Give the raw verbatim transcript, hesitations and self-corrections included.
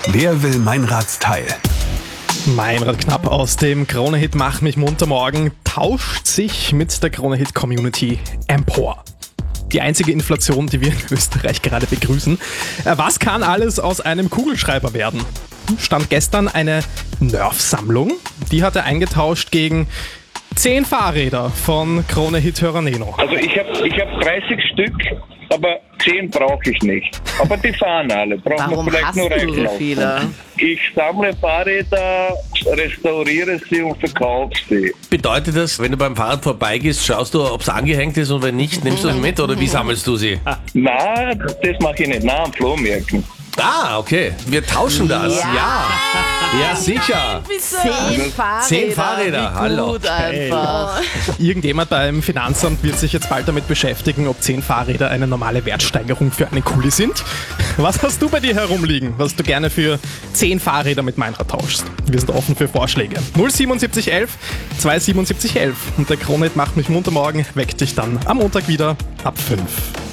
Wer will Meinradsteil? Meinrad Knapp aus dem Krone-Hit Mach mich munter morgen tauscht sich mit der Krone-Hit-Community empor. Die einzige Inflation, die wir in Österreich gerade begrüßen. Was kann alles aus einem Kugelschreiber werden? Stand gestern eine Nerf-Sammlung. Die hat er eingetauscht gegen zehn Fahrräder von Krone-Hit-Hörer Neno. Also ich habe ich hab dreißig Stück, aber zehn brauche ich nicht. Aber die fahren alle. Brauchen Warum wir vielleicht hast nur du so reinlaufen. viele? Ich sammle Fahrräder, restauriere sie und verkaufe sie. Bedeutet das, wenn du beim Fahrrad vorbeigehst, schaust du, ob es angehängt ist und wenn nicht, nimmst du es mit oder wie sammelst du sie? Na, das mache ich nicht. Na, am Flohmärkten. Ah, okay. Wir tauschen das. Ja. Ja, ja sicher. Zehn Fahrräder. Zehn Fahrräder, Wie hallo. gut einfach. Irgendjemand beim Finanzamt wird sich jetzt bald damit beschäftigen, ob zehn Fahrräder eine normale Wertsteigerung für eine Kuli sind. Was hast du bei dir herumliegen, was du gerne für zehn Fahrräder mit Meinrad tauschst? Wir sind offen für Vorschläge. null siebenundsiebzig elf zwei siebenundsiebzig elf und der Krone-Hit Macht mich munter morgen weckt dich dann am Montag wieder ab fünf.